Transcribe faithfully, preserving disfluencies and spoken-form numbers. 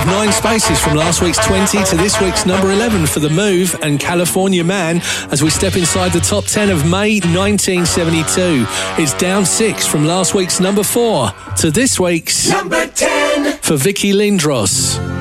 nine spaces from last week's twenty to this week's number eleven for The Move and California Man as we step inside the top ten of May nineteen seventy-two. It's down six from last week's number four to this week's number ten for Vicky Lindros.